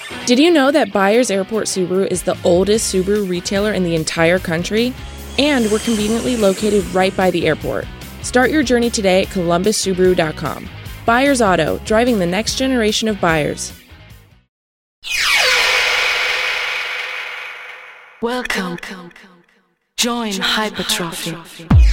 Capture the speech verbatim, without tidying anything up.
Did you know that Byers Airport Subaru is the oldest Subaru retailer in the entire country? And we're conveniently located right by the airport. Start your journey today at columbus subaru dot com. Byers Auto, driving the next generation of buyers. Welcome. Join Hypertrophy.